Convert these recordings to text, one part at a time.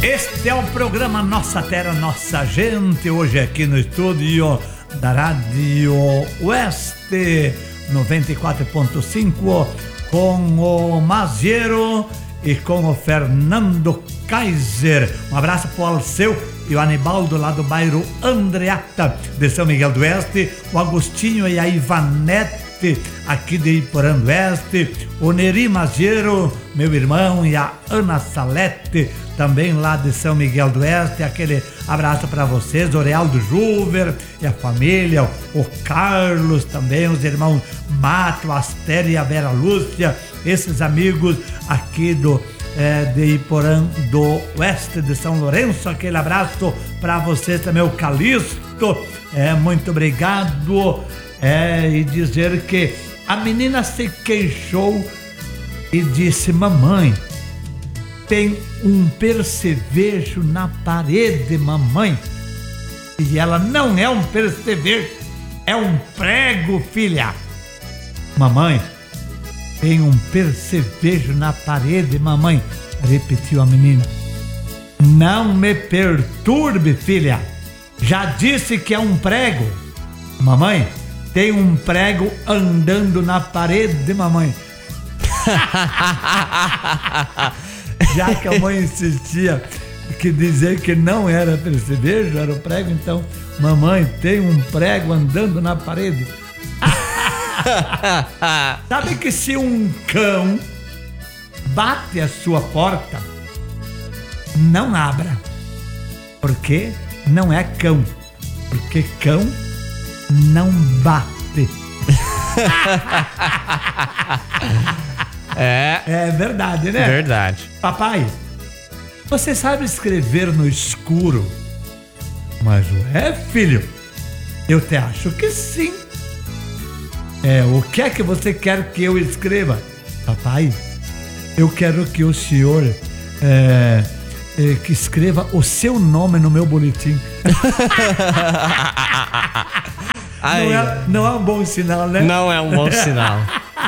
Este é o programa Nossa Terra, Nossa Gente. Hoje aqui no estúdio da Rádio Oeste 94.5 com o Maziero e com o Fernando Kaiser. Um abraço pro Alceu e o Anibaldo lá do bairro Andreata de São Miguel do Oeste, o Agostinho e a Ivanete aqui de Iporã do Oeste, o Neri Maziero, meu irmão, e a Ana Salete também lá de São Miguel do Oeste. Aquele abraço para vocês, o Realdo Juver e a família, o Carlos também, os irmãos Mato, a Astéria e a Vera Lúcia, esses amigos aqui de Iporã do Oeste de São Lourenço. Aquele abraço para vocês também, o Calixto, muito obrigado. E dizer que a menina se queixou e disse: mamãe, tem um percevejo na parede, mamãe. E ela: não é um percevejo, é um prego, filha. Mamãe, tem um percevejo na parede, mamãe, repetiu a menina. Não me perturbe, filha, já disse que é um prego. Mamãe, tem um prego andando na parede, mamãe. Já que a mãe insistia que dizer que não era percevejo, era o prego, então, mamãe, tem um prego andando na parede. Sabe que se um cão bate a sua porta, não abra, porque não é cão, porque cão não bate. É verdade, né? Verdade. Papai, você sabe escrever no escuro? Mas filho, eu te acho que sim. O que é que você quer que eu escreva? Papai, eu quero que o senhor que escreva o seu nome no meu boletim. Não é um bom sinal, né? Não é um bom sinal.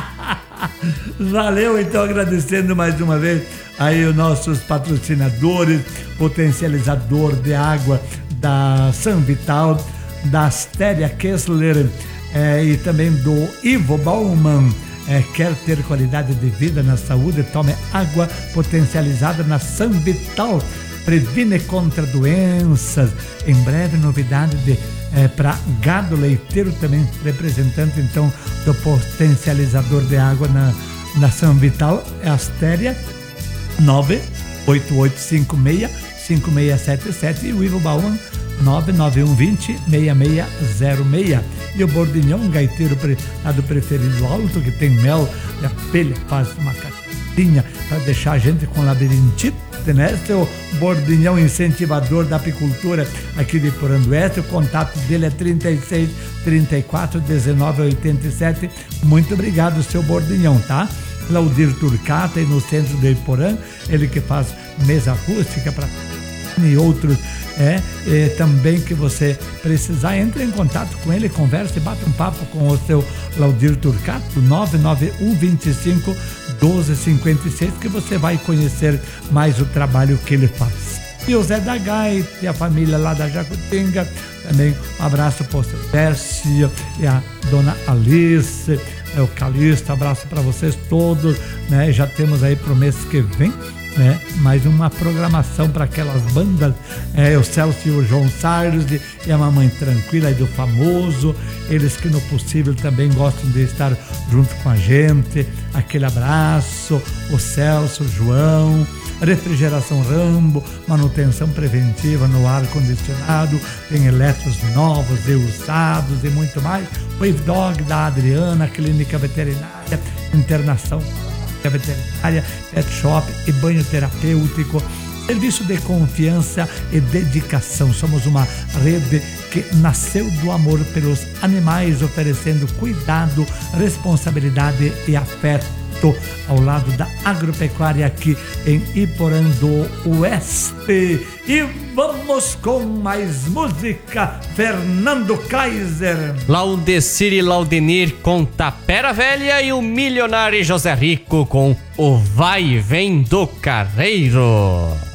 Valeu, então, agradecendo mais uma vez aí os nossos patrocinadores, potencializador de água da San Vital, da Astéria Kessler e também do Ivo Bauman. Quer ter qualidade de vida na saúde? Tome água potencializada na San Vital. Previne contra doenças. Em breve, novidade para gado leiteiro, também representante então do potencializador de água na San Vital, é Astéria 988565677 e o Ivo Bauman 991206606. E o Bordignon, um gaiteiro do preferido alto, que tem mel e abelha, faz uma caixinha para deixar a gente com labirintite, né? Seu Bordignon, incentivador da apicultura aqui de Iporã do Oeste. O contato dele é 36 34 19 87. Muito obrigado, seu Bordignon, tá? Claudir Turcata, e no centro de Iporã, ele que faz mesa rústica para e outros também que você precisar, entre em contato com ele, converse, bata um papo com o seu Claudir Turcato, 99125 1256, que você vai conhecer mais o trabalho que ele faz. E o Zé da Gaita e a família lá da Jacutinga, também um abraço para o seu Tércio e a dona Alice, o Calixto, abraço para vocês todos, né? Já temos aí pro mês que vem, né, mais uma programação para aquelas bandas, o Celso e o João Salles e a Mamãe Tranquila e do Famoso, eles que no possível também gostam de estar junto com a gente. Aquele abraço, o Celso, o João. Refrigeração Rambo, manutenção preventiva no ar-condicionado, tem eletros novos e usados e muito mais. Wave Dog da Adriana, clínica veterinária, internação veterinária, pet shop e banho terapêutico, serviço de confiança e dedicação. Somos uma rede que nasceu do amor pelos animais, oferecendo cuidado, responsabilidade e afeto ao lado da agropecuária aqui em Iporã do Oeste. E vamos com mais música. Fernando Kaiser, Laudecir e Laudenir com Tapera Velha e o milionário José Rico com O Vai e Vem do Carreiro.